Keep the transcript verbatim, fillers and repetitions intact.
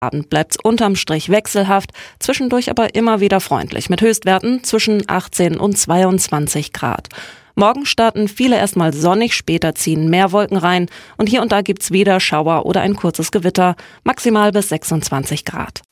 Abend bleibt's unterm Strich wechselhaft, zwischendurch aber immer wieder freundlich mit Höchstwerten zwischen achtzehn und zweiundzwanzig Grad. Morgen starten viele erstmal sonnig, später ziehen mehr Wolken rein und hier und da gibt's wieder Schauer oder ein kurzes Gewitter, maximal bis sechsundzwanzig Grad.